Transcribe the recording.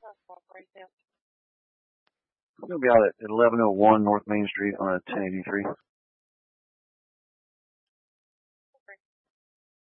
We're going to be out at 1101 North Main Street on a 1083.